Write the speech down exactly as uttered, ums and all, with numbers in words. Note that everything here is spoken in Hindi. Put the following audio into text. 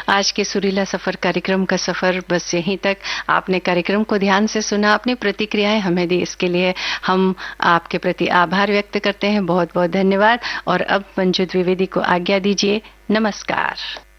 आज के सुरीला सफर कार्यक्रम का सफर बस यहीं तक। आपने कार्यक्रम को ध्यान से सुना, अपनी प्रतिक्रियाएं हमें दी, इसके लिए हम आपके प्रति आभार व्यक्त करते हैं। बहुत बहुत धन्यवाद। और अब मंजू द्विवेदी को आज्ञा दीजिए। नमस्कार।